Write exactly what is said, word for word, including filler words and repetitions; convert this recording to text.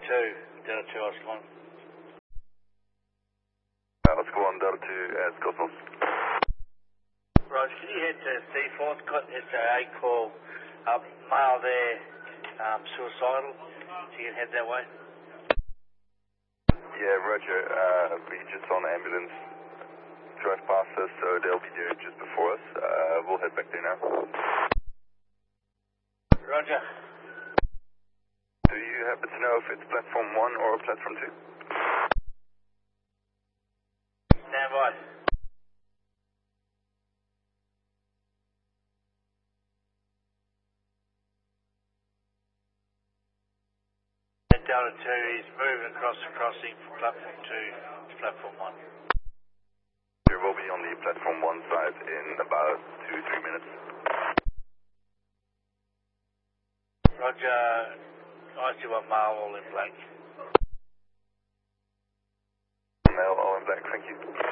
two, Delta two, Oscar one. Uh, Oscar one, Delta two, as Cosmos. Rog, can you head to Seaforth? Got S A A call up, male there, um, suicidal. So you can head that way. Yeah, Roger. Uh, we just saw an ambulance drive past us, so they'll be there just before us. Uh, we'll head back there now. Roger. Do you happen to know if it's platform one or platform two? Stand by. Delta two is moving across the crossing from platform two to platform one. We will be on the platform one side in about two, three minutes. Roger, I see one mile all in black. Male, all in black, thank you.